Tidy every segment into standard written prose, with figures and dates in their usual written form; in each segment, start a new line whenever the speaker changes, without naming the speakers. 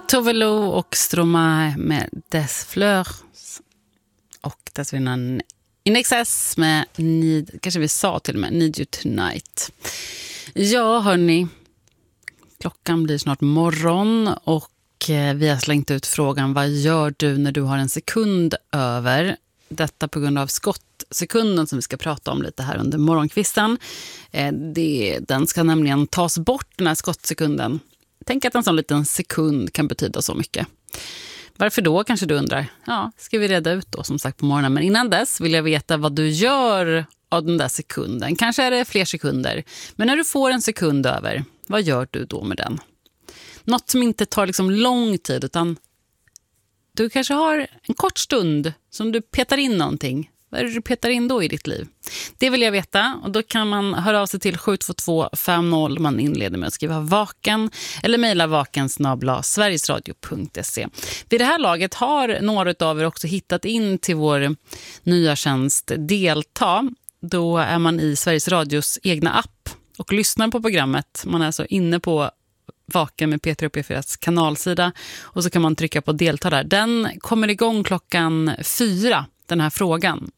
Tove Lo och Stromae med Des Fleurs. Och dessförinnan In Excess med Need, kanske vi sa till och med, Need You Tonight. Ja, hörni. Klockan blir snart morgon och vi har slängt ut frågan: vad gör du när du har en sekund över? Detta på grund av skottsekunden som vi ska prata om lite här under morgonkvisten. Den ska nämligen tas bort, den här skottsekunden. Tänk att en sån liten sekund kan betyda så mycket. Varför då, kanske du undrar? Ja, ska vi reda ut då som sagt på morgonen. Men innan dess vill jag veta vad du gör av den där sekunden. Kanske är det fler sekunder. Men när du får en sekund över, vad gör du då med den? Något som inte tar liksom lång tid, utan du kanske har en kort stund som du petar in någonting. Vad är det du petar in då i ditt liv? Det vill jag veta, och då kan man höra av sig till 72250. Man inleder med att skriva vaken eller mejla vaken@sverigesradio.se. Vid det här laget har några av er också hittat in till vår nya tjänst Delta. Då är man i Sveriges Radios egna app och lyssnar på programmet. Man är alltså inne på Vaken med P3 och P4s kanalsida och så kan man trycka på delta där. Den kommer igång klockan 4, den här frågan.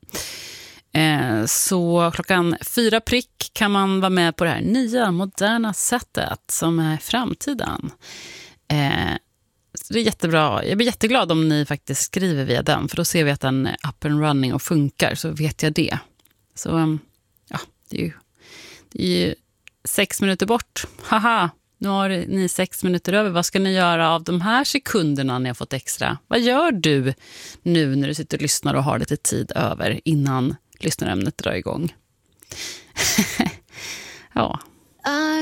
Så klockan 4 prick kan man vara med på det här nya moderna sättet som är framtiden. Så det är jättebra. Jag blir jätteglad om ni faktiskt skriver via den, för då ser vi att den är up and running och funkar, så vet jag det. Så ja, det är ju 6 minuter bort. Haha! Nu har ni 6 minuter över. Vad ska ni göra av de här sekunderna ni har fått extra? Vad gör du nu när du sitter och lyssnar och har lite tid över innan lyssnarämnet drar igång? Ja.